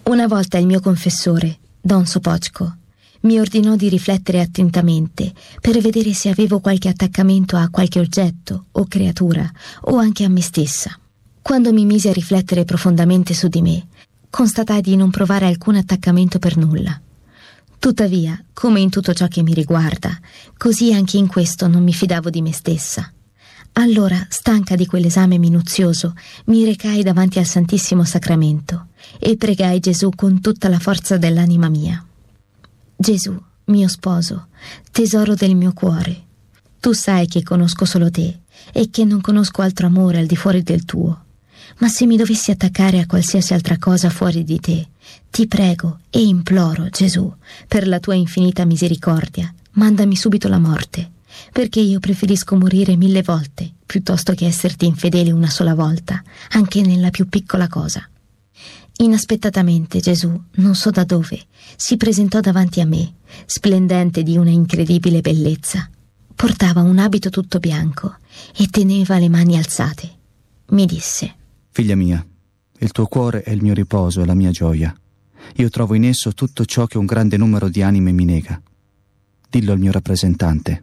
Una volta il mio confessore, Don Sopocko, mi ordinò di riflettere attentamente per vedere se avevo qualche attaccamento a qualche oggetto o creatura o anche a me stessa. Quando mi misi a riflettere profondamente su di me, constatai di non provare alcun attaccamento per nulla. Tuttavia, come in tutto ciò che mi riguarda, così anche in questo non mi fidavo di me stessa. Allora, stanca di quell'esame minuzioso, mi recai davanti al Santissimo Sacramento e pregai Gesù con tutta la forza dell'anima mia. Gesù, mio sposo, tesoro del mio cuore, tu sai che conosco solo te e che non conosco altro amore al di fuori del tuo. Ma se mi dovessi attaccare a qualsiasi altra cosa fuori di te, ti prego e imploro, Gesù, per la tua infinita misericordia, mandami subito la morte, perché io preferisco morire 1000 volte piuttosto che esserti infedele una sola volta, anche nella più piccola cosa. Inaspettatamente Gesù, non so da dove, si presentò davanti a me, splendente di una incredibile bellezza. Portava un abito tutto bianco e teneva le mani alzate. Mi disse: Figlia mia, il tuo cuore è il mio riposo e la mia gioia. Io trovo in esso tutto ciò che un grande numero di anime mi nega. Dillo al mio rappresentante.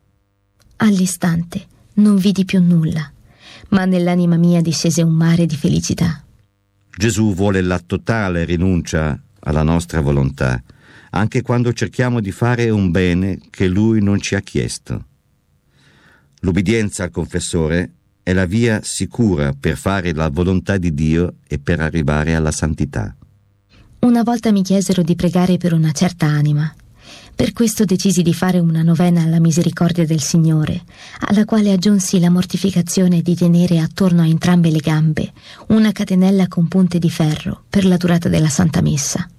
All'istante non vidi più nulla, ma nell'anima mia discese un mare di felicità. Gesù vuole la totale rinuncia alla nostra volontà, anche quando cerchiamo di fare un bene che Lui non ci ha chiesto. L'ubbidienza al confessore è la via sicura per fare la volontà di Dio e per arrivare alla santità. Una volta mi chiesero di pregare per una certa anima. Per questo decisi di fare una novena alla misericordia del Signore, alla quale aggiunsi la mortificazione di tenere attorno a entrambe le gambe una catenella con punte di ferro per la durata della Santa Messa.